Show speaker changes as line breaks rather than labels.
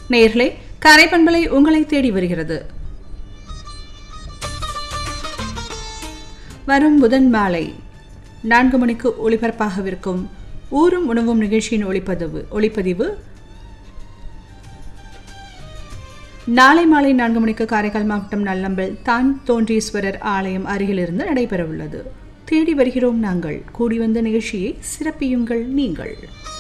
நேயர்களே, கரைப்பண்பலை உங்களை தேடி வருகிறது. வரும் புதன் மாலை 4 மணிக்கு ஒளிபரப்பாகவிருக்கும் ஊரும் உணவும் நிகழ்ச்சியின் ஒளிப்பதிவு நாளை மாலை 4 மணிக்கு காரைக்கால் மாவட்டம் நல்லம்பல் தான் தோன்றீஸ்வரர் ஆலயம் அருகிலிருந்து நடைபெறவுள்ளது. தேடி வருகிறோம் நாங்கள், கூடி வந்த நிகழ்ச்சியை சிறப்பியுங்கள் நீங்கள்.